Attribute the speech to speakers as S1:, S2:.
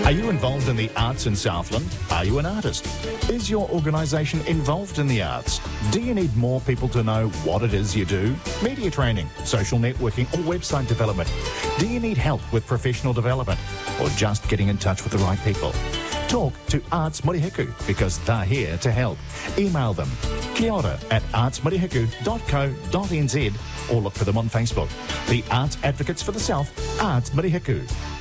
S1: Are you involved in the arts in Southland? Are you an artist? Is your organisation involved in the arts? Do you need more people to know what it is you do? Media training, social networking or website development? Do you need help with professional development or just getting in touch with the right people? Talk to Arts Murihiku because they're here to help. Email them kiora@artsmurihiku.co.nz or look for them on Facebook. The Arts Advocates for the South, Arts Murihiku.